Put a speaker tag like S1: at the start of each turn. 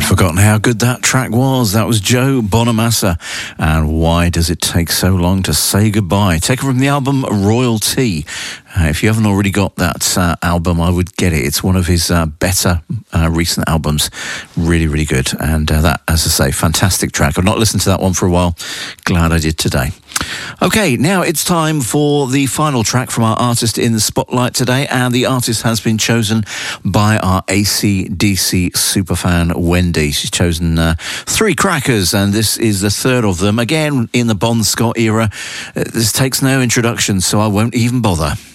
S1: Forgotten how good that track was. That was Joe Bonamassa. And Why Does It Take So Long to Say Goodbye? Taken from the album Royalty. If you haven't already got that album, I would get it. It's one of his better recent albums. Really, really good. And that, as I say, fantastic track. I've not listened to that one for a while. Glad I did today. Okay, now it's time for the final track from our artist in the spotlight today, and the artist has been chosen by our AC/DC superfan Wendy. She's chosen 3 crackers, and this is the third of them. Again, in the Bon Scott era. This takes no introduction, so I won't even bother.